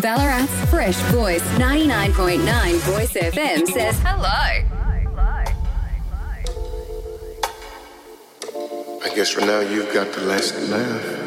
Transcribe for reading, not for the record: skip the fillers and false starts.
Ballarat's fresh voice, 99.9 Voice FM says hello. I guess for now you've got the last laugh.